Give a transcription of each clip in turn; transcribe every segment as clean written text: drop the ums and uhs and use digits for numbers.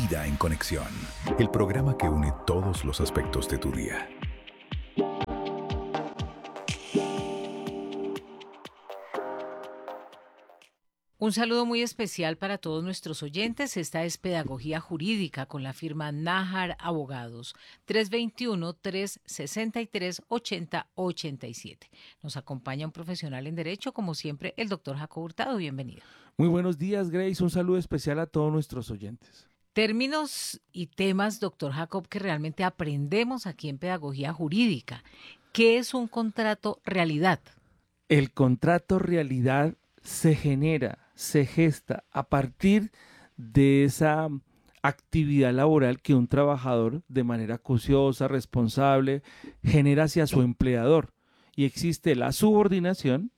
Vida en Conexión, el programa que une todos los aspectos de tu día. Un saludo muy especial para todos nuestros oyentes. Esta es Pedagogía Jurídica con la firma Nájar Abogados, 321-363-8087. Nos acompaña un profesional en Derecho, como siempre, el doctor Jacob Hurtado. Bienvenido. Muy buenos días, Grace. Un saludo especial a todos nuestros oyentes. Términos y temas, doctor Jacob, que realmente aprendemos aquí en Pedagogía Jurídica. ¿Qué es un contrato realidad? El contrato realidad se genera, se gesta a partir de esa actividad laboral que un trabajador de manera acuciosa, responsable, genera hacia su empleador. Y existe la subordinación,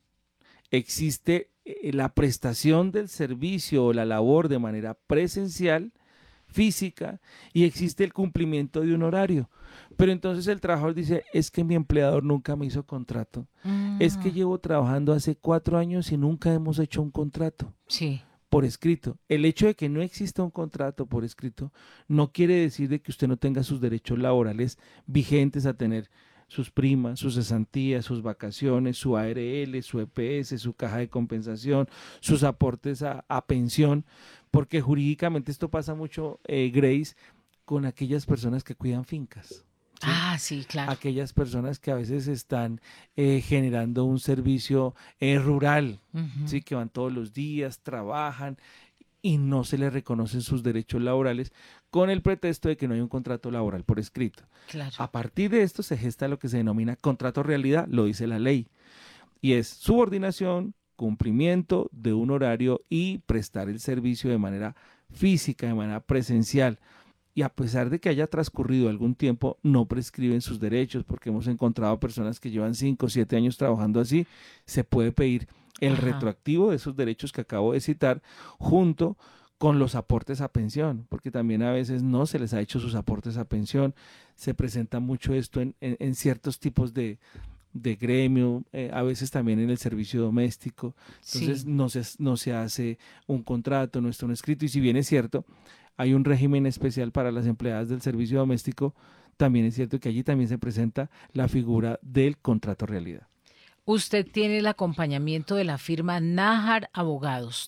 existe la prestación del servicio o la labor de manera presencial, física, y existe el cumplimiento de un horario. Pero entonces el trabajador dice, es que mi empleador nunca me hizo contrato. Es que llevo trabajando hace 4 años y nunca hemos hecho un contrato. Sí. Por escrito. El hecho de que no exista un contrato por escrito no quiere decir de que usted no tenga sus derechos laborales vigentes a tener sus primas, sus cesantías, sus vacaciones, su ARL, su EPS, su caja de compensación, sus aportes a pensión, porque jurídicamente esto pasa mucho, Grace, con aquellas personas que cuidan fincas. ¿Sí? Sí, claro. Aquellas personas que a veces están generando un servicio rural, ¿sí? Que van todos los días, trabajan y no se les reconocen sus derechos laborales con el pretexto de que no hay un contrato laboral por escrito. Claro. A partir de esto se gesta lo que se denomina contrato realidad, lo dice la ley, y es subordinación, cumplimiento de un horario y prestar el servicio de manera física, de manera presencial. Y a pesar de que haya transcurrido algún tiempo, no prescriben sus derechos, porque hemos encontrado personas que llevan 5 o 7 años trabajando así. Se puede pedir el retroactivo de esos derechos que acabo de citar, junto con los aportes a pensión, porque también a veces no se les ha hecho sus aportes a pensión. Se presenta mucho esto en ciertos tipos de gremio, a veces también en el servicio doméstico. Entonces sí, no se hace un contrato, no está un escrito, y si bien es cierto, hay un régimen especial para las empleadas del servicio doméstico, también es cierto que allí también se presenta la figura del contrato realidad. Usted tiene el acompañamiento de la firma Nájar Abogados,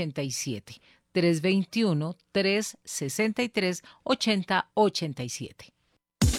321-363-8087. 321-363-8087.